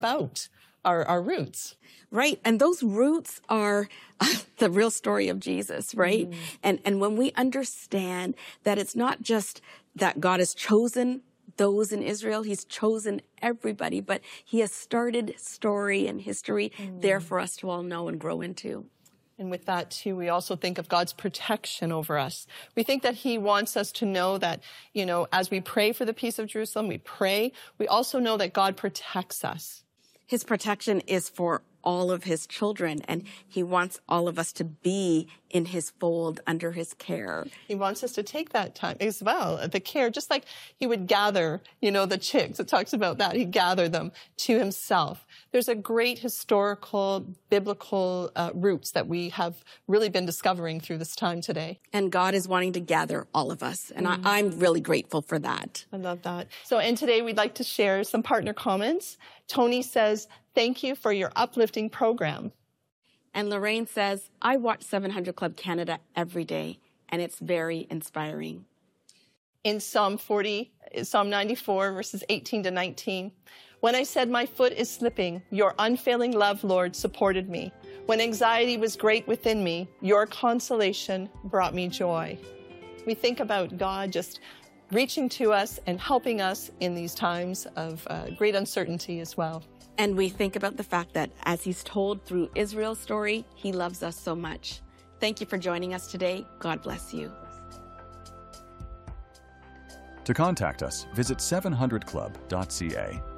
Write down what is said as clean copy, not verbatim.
about our roots. Right. And those roots are the real story of Jesus, right? And when we understand that it's not just that God has chosen those in Israel, he's chosen everybody, but he has started story and history there for us to all know and grow into. And with that, too, we also think of God's protection over us. We think that he wants us to know that, you know, as we pray for the peace of Jerusalem, we also know that God protects us. His protection is for all of his children, and he wants all of us to be in his fold under his care. He wants us to take that time as well, the care, just like he would gather, you know, the chicks. It talks about that. He gathered them to himself. There's a great historical, biblical roots that we have really been discovering through this time today. And God is wanting to gather all of us, and I'm really grateful for that. I love that. So, and today we'd like to share some partner comments. Tony says, "Thank you for your uplifting program." And Lorraine says, "I watch 700 Club Canada every day, and it's very inspiring." In Psalm 94, verses 18 to 19, "When I said my foot is slipping, your unfailing love, Lord, supported me. When anxiety was great within me, your consolation brought me joy." We think about God just reaching to us and helping us in these times of great uncertainty as well. And we think about the fact that as he's told through Israel's story, he loves us so much. Thank you for joining us today. God bless you. To contact us, visit 700club.ca.